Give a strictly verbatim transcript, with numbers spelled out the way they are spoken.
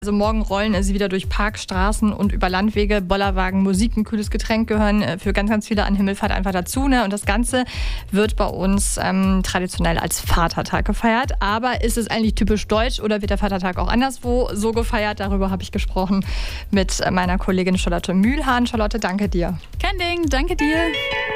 Also morgen rollen sie wieder durch Parkstraßen und über Landwege, Bollerwagen, Musik, ein kühles Getränk gehören für ganz, ganz viele an Himmelfahrt einfach dazu. Ne? Und das Ganze wird bei uns ähm, traditionell als Vatertag gefeiert. Aber ist es eigentlich typisch deutsch oder wird der Vatertag auch anderswo so gefeiert? Darüber habe ich gesprochen mit meiner Kollegin Charlotte Mühlhahn. Charlotte, danke dir. Kein Ding, danke dir.